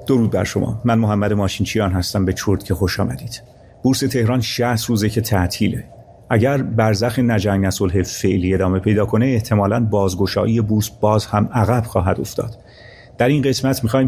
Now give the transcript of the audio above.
درود بر شما. من محمد ماشینچیان هستم. به چرت که خوش آمدید. بورس تهران 60 روزه که تعطیله. اگر برزخ نجنگ از صلح فعلی ادامه پیدا کنه احتمالاً بازگشایی بورس باز هم عقب خواهد افتاد. در این قسمت میخوایم